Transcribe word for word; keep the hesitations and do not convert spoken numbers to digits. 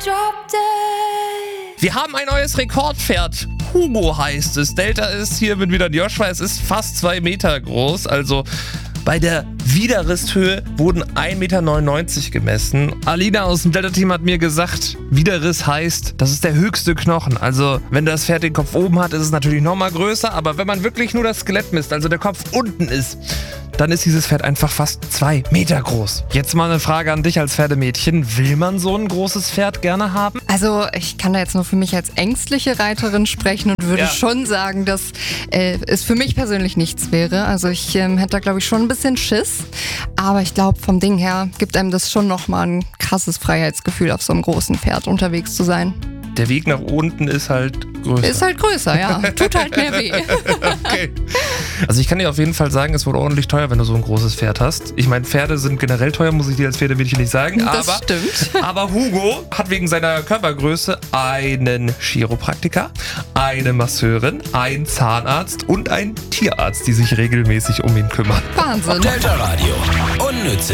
Wir haben ein neues Rekordpferd. Hugo heißt es. Delta ist hier mit wieder Joshua. Es ist fast zwei Meter groß. Also bei der Widerrisshöhe wurden ein Meter neunundneunzig gemessen. Alina aus dem Delta-Team hat mir gesagt, Widerriss heißt, das ist der höchste Knochen. Also wenn das Pferd den Kopf oben hat, ist es natürlich nochmal größer. Aber wenn man wirklich nur das Skelett misst, also der Kopf unten ist, dann ist dieses Pferd einfach fast zwei Meter groß. Jetzt mal eine Frage an dich als Pferdemädchen. Will man so ein großes Pferd gerne haben? Also ich kann da jetzt nur für mich als ängstliche Reiterin sprechen und würde Ja. schon sagen, dass äh, es für mich persönlich nichts wäre. Also ich ähm, hätte da, glaube ich, schon ein bisschen Schiss. Aber ich glaube, vom Ding her gibt einem das schon nochmal ein krasses Freiheitsgefühl, auf so einem großen Pferd unterwegs zu sein. Der Weg nach unten ist halt größer. Ist halt größer, ja. Tut halt mehr weh. Okay. Also ich kann dir auf jeden Fall sagen, es wird ordentlich teuer, wenn du so ein großes Pferd hast. Ich meine, Pferde sind generell teuer, muss ich dir als Pferdemädchen nicht sagen. Das aber, stimmt. aber Hugo hat wegen seiner Körpergröße einen Chiropraktiker, eine Masseurin, einen Zahnarzt und einen Tierarzt, die sich regelmäßig um ihn kümmern. Wahnsinn. Delta Radio. Unnütze